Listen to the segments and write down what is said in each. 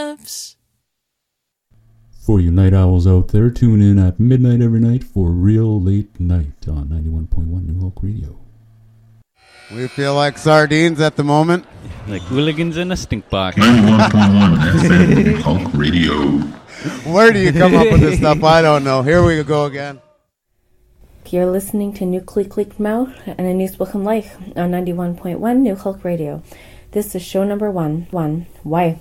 loves. For you night owls out there, tune in at midnight every night for Real Late Night on 91.1 New Hulk Radio. We feel like sardines at the moment. Like hooligans in a stink box. 91.1 FM Hulk Radio. Where do you come up with this stuff? I don't know. Here we go again. You're listening to New Click Click Mouth and a New Spoken Life on 91.1 New Hulk Radio. This is show number one. Why?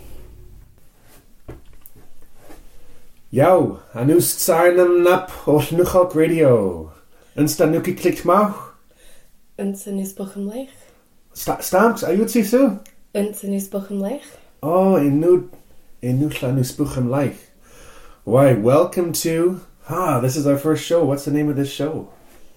Yo, a new sarnam nap o New Hulk Radio. Insta New Click Click Mouth. It's a New Spoken Life. Stamps, are you too? It's a New Spoken Life. Oh, in new Spoken Life. Why, welcome to... this is our first show. What's the name of this show?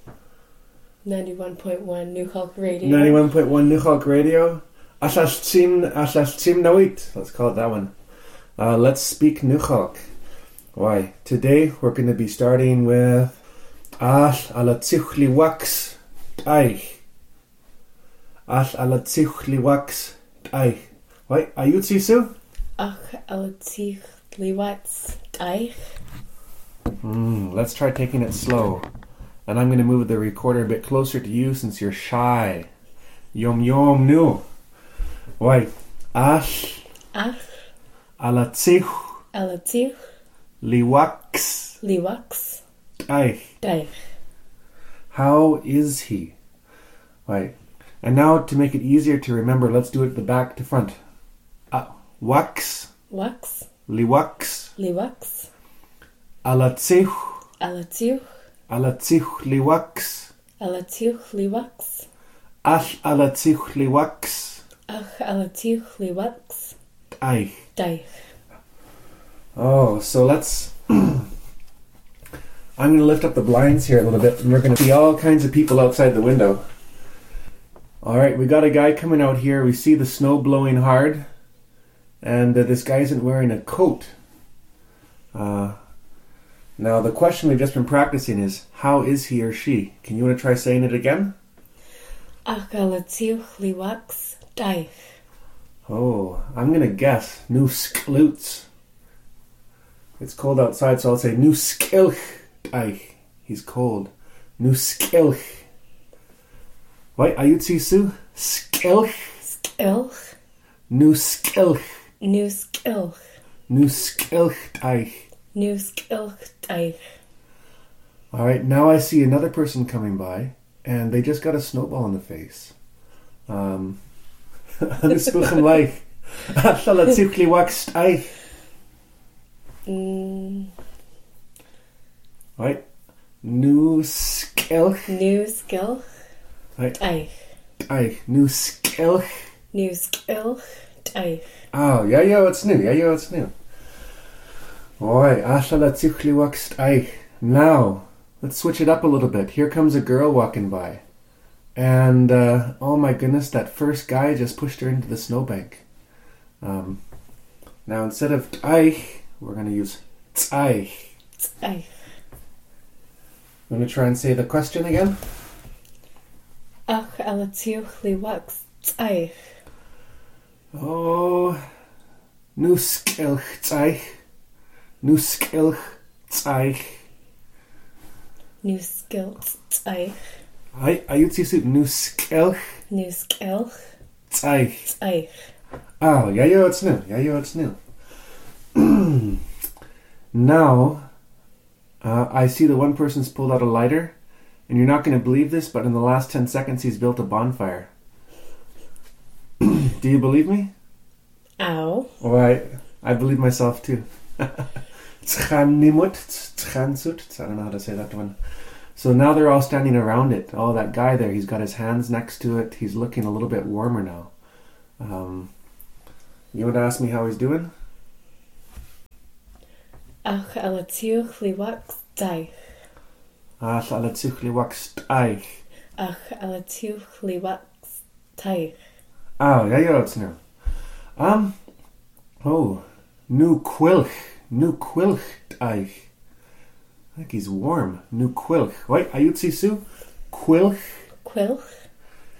91.1 New Hulk Radio. 91.1 New Hulk Radio. Asas Team Noit. Let's call it that one. Let's speak New Hulk. Why, today we're going to be starting with Ash Alatichli Wax Aich. Ash Alatichli Wax Aich. Why, are you Tisu? Ach Alatichli Wax Aich. Let's try taking it slow. And I'm going to move the recorder a bit closer to you since you're shy. Yom yom nu. Why? Ash. Alatich. Liwax. Daich. How is he? Right. And now to make it easier to remember, let's do it the back to front. Wax. Liwax. Alatich liwax. Ash alatich liwax. Daich. Oh, so let's... I'm going to lift up the blinds here a little bit, and we're going to see all kinds of people outside the window. Alright, we got a guy coming out here. We see the snow blowing hard, and this guy isn't wearing a coat. Now, the question we've just been practicing is, how is he or she? Can you want to try saying it again? Oh, I'm going to guess. Nu skloots. It's cold outside, so I'll say Nu skilch. He's cold. Nu skilch. Wait, are you Tisu? Skilch? Nu skilch. Alright, now I see another person coming by, and they just got a snowball in the face. Nu spuchem leich. Shall it simply wax eich? Right. Nu skilch. Right. Eich. Nu skilch. Oh, yeah, it's new. Alright, now, let's switch it up a little bit. Here comes a girl walking by. And, oh my goodness, that first guy just pushed her into the snowbank. Now, instead of t'aich, we're going to use t'aich. I'm going to try and say the question again. Ach, alatiuchli wax t'aich. Oh, nu skilch t'aich. Nu skilch t'aich. Nu skilch t'aich. Are you too nu skilch? Nu skilch t'aich. Oh, yeah, it's new. Now, I see that one person's pulled out a lighter, and you're not going to believe this, but in the last 10 seconds he's built a bonfire. Do you believe me? Ow. Alright, I believe myself too. Tchansut, I don't know how to say that one. So now they're all standing around it. Oh, that guy there, he's got his hands next to it. He's looking a little bit warmer now. You want to ask me how he's doing? Ach, alatiuchli wax t'aich. Ach, alatiuchli wax t'aich. Ach, alatiuchli wax t'aich. Oh, yeah, it's new. Nu quilch t'aich. I think he's warm. Nu quilch. Wait, are you Sue? Quilch?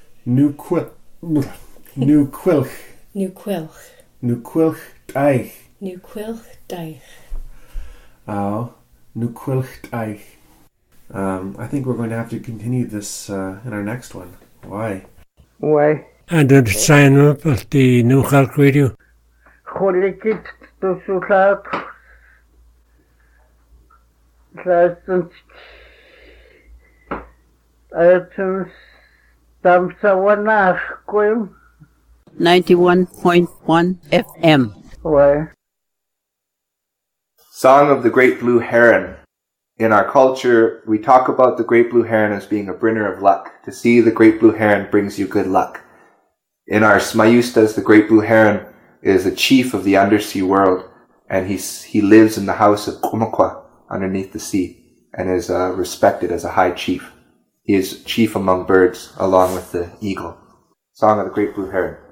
Nu quilch. Nu quilch t'aich. Nu quilch daich. Ow. Nu quilcht eich. I think we're going to have to continue this in our next one. Why? Why? And then sign up at the New Hulk Radio. Cholikit to suchat. Leistens. iTunes. Tamsawanach. 91.1 FM. Why? Song of the Great Blue Heron. In our culture, we talk about the Great Blue Heron as being a bringer of luck. To see the Great Blue Heron brings you good luck. In our Smayustas, the Great Blue Heron is a chief of the undersea world, and he lives in the house of Kumakwa underneath the sea, and is respected as a high chief. He is chief among birds, along with the eagle. Song of the Great Blue Heron.